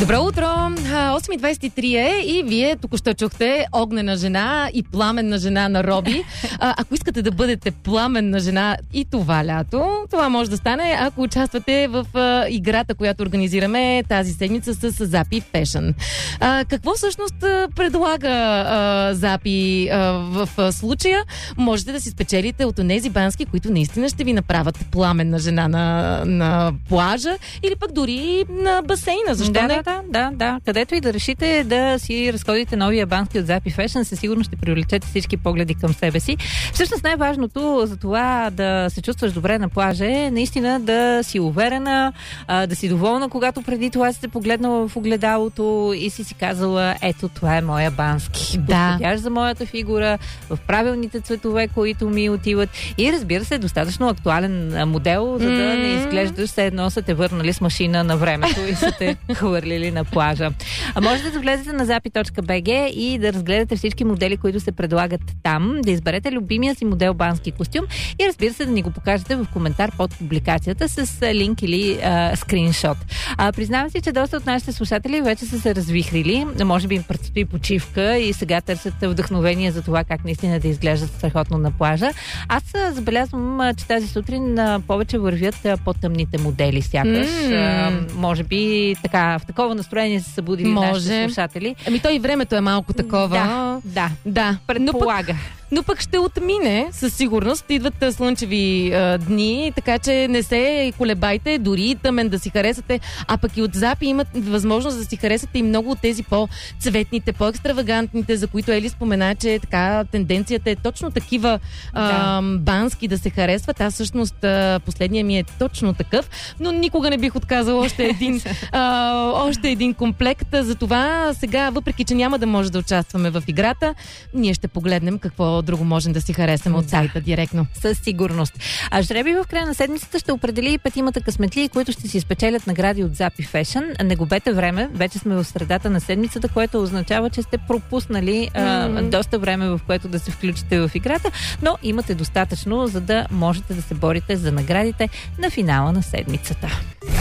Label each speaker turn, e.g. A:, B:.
A: Добро утро! 8:23 е и вие току-що чухте огнена жена и пламенна жена на Роби. Ако искате да бъдете пламенна жена и това лято, това може да стане, ако участвате в играта, която организираме тази седмица с Запи Fashion. Какво всъщност предлага Запи в случая? Можете да си спечелите от онези бански, които наистина ще ви направят пламенна жена на плажа или пък дори на басейна. Защо не?
B: Да. Където и да решите да си разходите новия бански от Запи Fashion, със сигурност ще привлечете всички погледи към себе си. Всъщност най-важното за това да се чувстваш добре на плажа е наистина да си уверена, да си доволна, когато преди това си се погледнала в огледалото и си казала, ето това е моя бански. Подходящ за моята фигура, в правилните цветове, които ми отиват. И разбира се, достатъчно актуален модел, за да не изглеждаш все едно са те върнали с машина на времето и са те хвърлили на плажа. Можете да влезете на zapi.bg и да разгледате всички модели, които се предлагат там, да изберете любимия си модел бански костюм и разбира се да ни го покажете в коментар под публикацията с линк или скриншот. Признавам си, че доста от нашите слушатели вече са се развихрили. Може би им предстои почивка и сега търсят вдъхновение за това как наистина да изглеждат страхотно на плажа. Аз забелязвам, че тази сутрин повече вървят по-тъмните модели сякаш. Може би така, в такова настроение се събудили нашите слушатели.
A: То и времето е малко такова.
B: Да. Предполага.
A: Но пък ще отмине, със сигурност. Идват слънчеви дни, така че не се колебайте, дори тъмен да си харесате. А пък и от Запи имат възможност да си харесате и много от тези по-цветните, по-екстравагантните, за които Ели спомена, че така тенденцията е точно такива бански да се харесват. Аз всъщност последния ми е точно такъв, но никога не бих отказала още един комплект. Затова сега, въпреки че няма да може да участваме в играта, ние ще погледнем какво друго можем да си харесаме от сайта директно.
B: Със сигурност. А жреби в края на седмицата ще определи петимата късметли, които ще си спечелят награди от Запи Fashion. Не губете време, вече сме в средата на седмицата, което означава, че сте пропуснали доста време, в което да се включите в играта, но имате достатъчно, за да можете да се борите за наградите на финала на седмицата.